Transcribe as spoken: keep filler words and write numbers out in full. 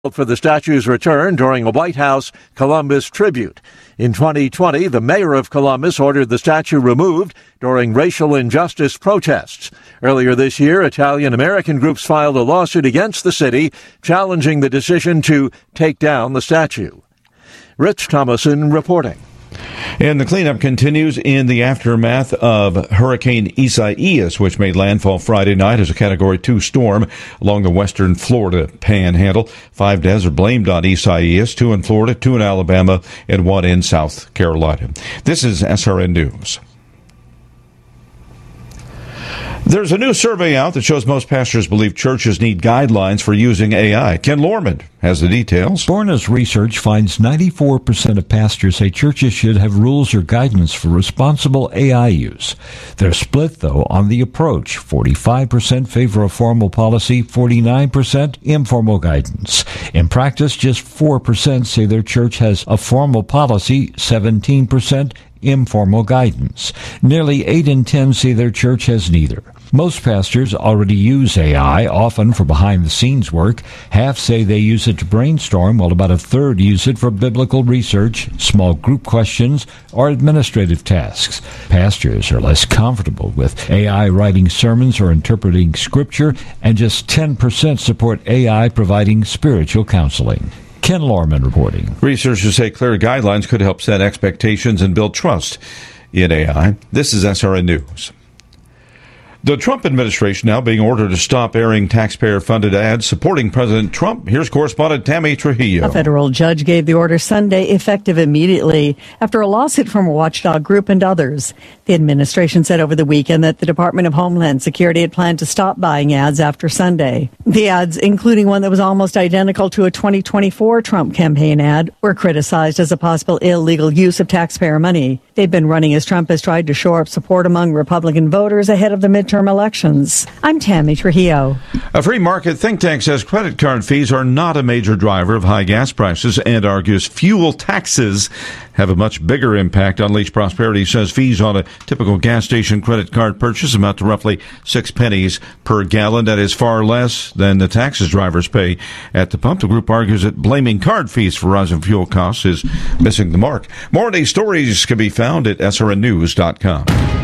for the statue's return during a White House Columbus tribute. In twenty twenty, the mayor of Columbus ordered the statue removed during racial injustice protests. Earlier this year, Italian-American groups filed a lawsuit against the city, challenging the decision to take down the statue. Rich Thomason reporting. And the cleanup continues in the aftermath of Hurricane Isaias, which made landfall Friday night as a Category two storm along the western Florida panhandle. Five deaths are blamed on Isaias, two in Florida, two in Alabama, and one in South Carolina. This is S R N News. There's a new survey out that shows most pastors believe churches need guidelines for using A I. Ken Lorman has the details. Barna's research finds ninety-four percent of pastors say churches should have rules or guidance for responsible A I use. They're split, though, on the approach. forty-five percent favor a formal policy, forty-nine percent informal guidance. In practice, just four percent say their church has a formal policy, seventeen percent informal guidance. Nearly eight in ten say their church has neither. Most pastors already use A I, often for behind-the-scenes work. Half say they use it to brainstorm, while about a third use it for biblical research, small group questions, or administrative tasks. Pastors are less comfortable with A I writing sermons or interpreting scripture, and just ten percent support A I providing spiritual counseling. Ken Lorman reporting. Researchers say clear guidelines could help set expectations and build trust in A I. This is S R N News. The Trump administration now being ordered to stop airing taxpayer-funded ads supporting President Trump. Here's correspondent Tammy Trujillo. A federal judge gave the order Sunday, effective immediately, after a lawsuit from a watchdog group and others. The administration said over the weekend that the Department of Homeland Security had planned to stop buying ads after Sunday. The ads, including one that was almost identical to a twenty twenty-four Trump campaign ad, were criticized as a possible illegal use of taxpayer money. They've been running as Trump has tried to shore up support among Republican voters ahead of the midterm elections. I'm Tammy Trujillo. A free market think tank says credit card fees are not a major driver of high gas prices and argues fuel taxes have a much bigger impact. Unleashed Prosperity says fees on a typical gas station credit card purchase amount to roughly six pennies per gallon. That is far less than the taxes drivers pay at the pump. The group argues that blaming card fees for rising fuel costs is missing the mark. More of these stories can be found at S R N news dot com.